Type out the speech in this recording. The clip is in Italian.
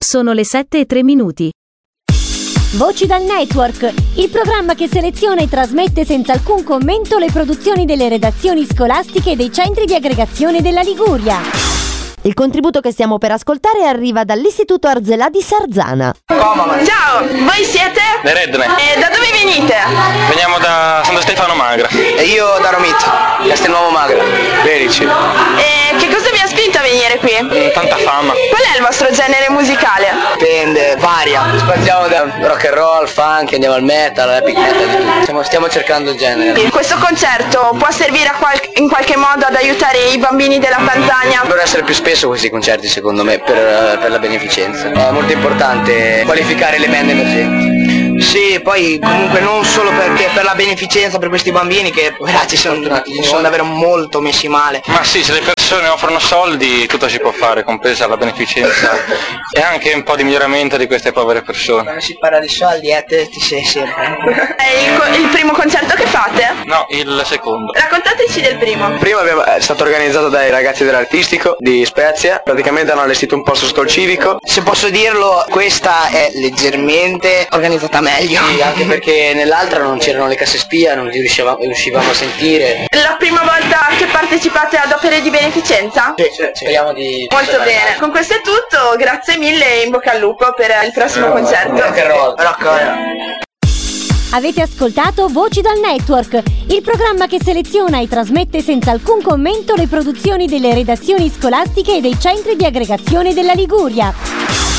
Sono le 7:03. Voci dal Network, il programma che seleziona e trasmette senza alcun commento le produzioni delle redazioni scolastiche e dei centri di aggregazione della Liguria. Il contributo che stiamo per ascoltare arriva dall'Istituto Arzelà di Sarzana. Ciao, voi siete? Le Redne. E da dove venite? Veniamo da Santo Stefano Magra. E io da Romito, Castelnuovo Magra. Berici. E che cosa vi ha spinto a venire qui? Tanta fama. Qual è il vostro genere musicale? Dipende, varia. Spaziamo da rock and roll, funk, andiamo al metal, epic metal, di tutto. Stiamo cercando il genere. Questo concerto può servire in qualche modo ad aiutare i bambini della Tanzania? Dovrebbero essere più spesso questi concerti, secondo me, per la beneficenza. È molto importante qualificare le band emergenti. Sì, poi comunque non solo perché per la beneficenza per questi bambini che ragazzi sono davvero molto messi male. Ma sì, se le persone offrono soldi tutto si può fare, compresa la beneficenza e anche un po' di miglioramento di queste povere persone. Quando si parla di soldi te ti sei sempre. È il primo concerto che fate? No, il secondo. Raccontateci del primo. Prima è stato organizzato dai ragazzi dell'Artistico di Spezia, praticamente hanno allestito un posto sul civico. Se posso dirlo, questa è leggermente organizzata meglio. Sì, anche perché nell'altra non c'erano le casse spia, non riuscivamo a sentire. La prima volta che partecipate ad opere di beneficenza? Sì. Speriamo di... Molto bene. Con questo è tutto, grazie mille e in bocca al lupo per il prossimo concerto. Rock and roll. Avete ascoltato Voci dal Network, il programma che seleziona e trasmette senza alcun commento le produzioni delle redazioni scolastiche e dei centri di aggregazione della Liguria.